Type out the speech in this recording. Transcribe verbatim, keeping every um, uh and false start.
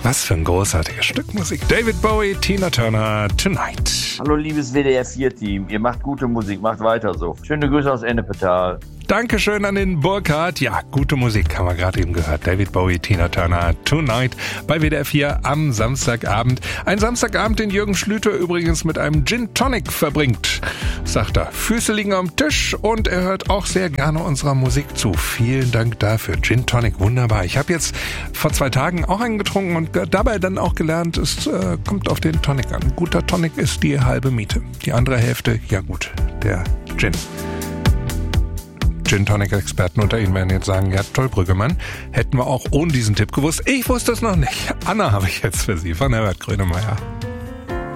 Was für ein großartiges Stück Musik. David Bowie, Tina Turner, Tonight. Hallo liebes W D R vier Team, ihr macht gute Musik, macht weiter so. Schöne Grüße aus Ennepetal. Dankeschön an den Burkhard. Ja, gute Musik haben wir gerade eben gehört. David Bowie, Tina Turner, Tonight bei W D R vier am Samstagabend. Ein Samstagabend, den Jürgen Schlüter übrigens mit einem Gin Tonic verbringt. Sagt er, Füße liegen am Tisch und er hört auch sehr gerne unserer Musik zu. Vielen Dank dafür. Gin Tonic, wunderbar. Ich habe jetzt vor zwei Tagen auch einen getrunken und dabei dann auch gelernt, es äh, kommt auf den Tonic an. Guter Tonic ist die halbe Miete. Die andere Hälfte, ja gut, der Gin. Gin Tonic Experten unter Ihnen werden jetzt sagen, ja toll, Brüggemann, hätten wir auch ohne diesen Tipp gewusst. Ich wusste es noch nicht. Anna habe ich jetzt für Sie von Herbert Grönemeyer.